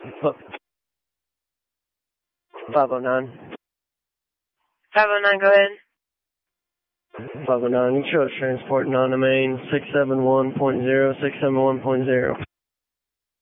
509. 509, go ahead. 509, you show us transporting on the main 671.0, 671.0.